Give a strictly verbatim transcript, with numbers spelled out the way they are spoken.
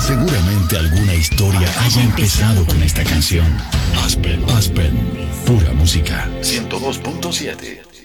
Seguramente alguna historia haya empezado con esta canción. Aspen, Aspen, pura música. ciento dos punto siete.